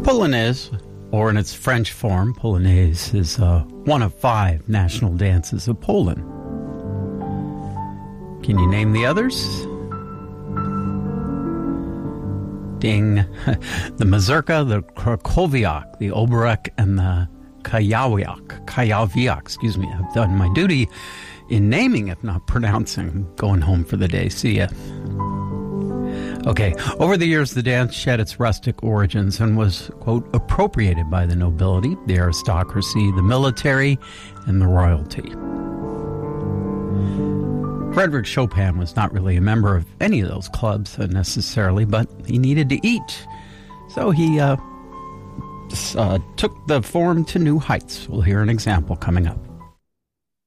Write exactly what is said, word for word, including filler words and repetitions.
Polonaise, or in its French form, Polonaise, is uh, one of five national dances of Poland. Can you name the others? Ding. The Mazurka, the Krakowiak, the Oberek, and the Kajawiak. Kajawiak, excuse me. I've done my duty in naming, if not pronouncing. Going home for the day. See ya. Okay, over the years, the dance shed its rustic origins and was, quote, appropriated by the nobility, the aristocracy, the military, and the royalty. Frederick Chopin was not really a member of any of those clubs uh, necessarily, but he needed to eat. So he uh, uh, took the form to new heights. We'll hear an example coming up.